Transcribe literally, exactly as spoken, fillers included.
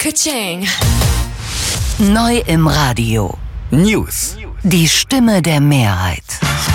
Ka-ching. Neu im Radio. News. Die Stimme der Mehrheit.